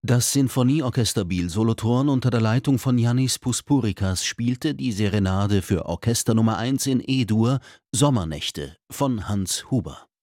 Das Sinfonieorchester Biel-Solothurn unter der Leitung von Yannis Puspurikas spielte die Serenade für Orchester Nummer 1 in E-Dur »Sommernächte« von Hans Huber.